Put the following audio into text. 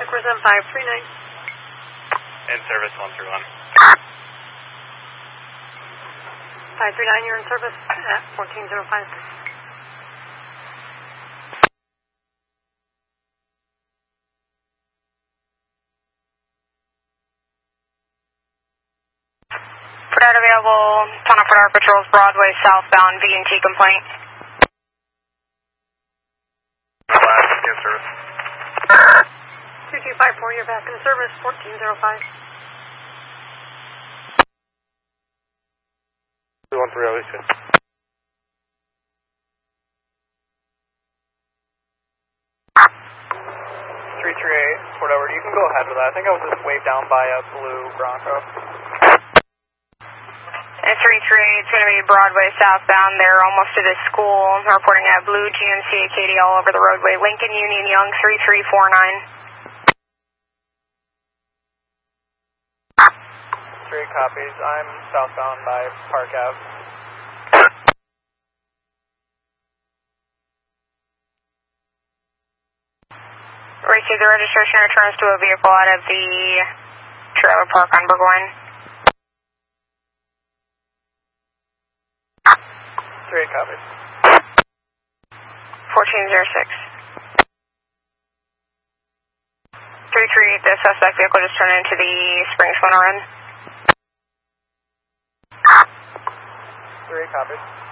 represent 539. In service 131. 539, you're in service at 1405. Fred available, Town of Frederick Patrols, Broadway southbound, V&T complaint. In service. 2254, you're back in service, 1405. 213, Alicia. 338, Port Edward, you can go ahead with that. I think I was just waved down by a blue Bronco. And 338, it's going to be Broadway southbound. They're almost to the school. Reporting a blue GMC Acadia all over the roadway. Lincoln Union Young 3349. 3 copies. I'm southbound by Park Ave. Receive the registration returns to a vehicle out of the trailer park on Burgoyne. 3 copies. 1406. 338, the suspect vehicle just turned into the Springs Winter Inn. 3 copies.